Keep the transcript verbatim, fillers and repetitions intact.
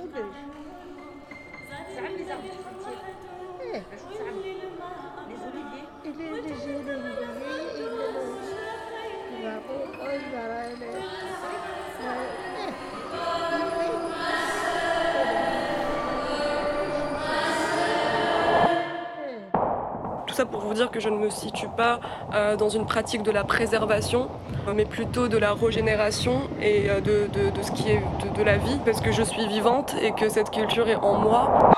تقوليش زعم لي زعم تفهمتي ايه شو زعم لي زوليفيي اللي اللي جاي اللي جاي اللي باقو أزرع اللي Tout ça pour vous dire que je ne me situe pas euh, dans une pratique de la préservation, mais plutôt de la régénération et euh, de, de, de ce qui est de, de la vie, parce que je suis vivante et que cette culture est en moi.